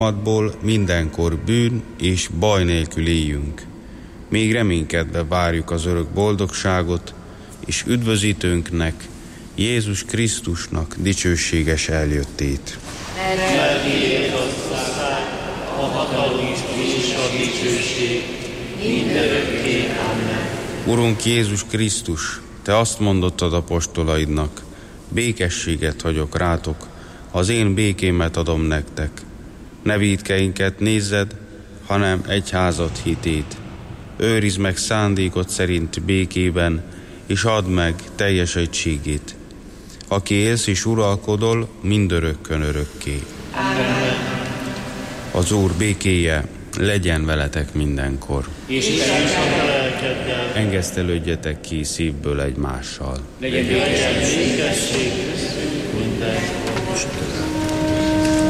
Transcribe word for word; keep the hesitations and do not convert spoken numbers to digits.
Ból mindenkor bűn és baj nélkül éljünk. Még reménykedve várjuk az örök boldogságot, és üdvözítőnknek, Jézus Krisztusnak dicsőséges eljöttét. Mert tiéd az ország, a hatalom és a dicsőség, mindörökké. Amen. Urunk Jézus Krisztus, Te azt mondottad apostolaidnak, békességet hagyok rátok, az én békémet adom nektek. Ne vétkeinket nézzed, hanem egyházad hitét. Őrizd meg szándékod szerint békében, és add meg teljes egységét. Aki élsz és uralkodol, mindörökkön örökké. Amen. Az Úr békéje legyen veletek mindenkor. És Isten is a lelkeddel. Engesztelődjetek ki szívből egymással. Legyen békesség, minden.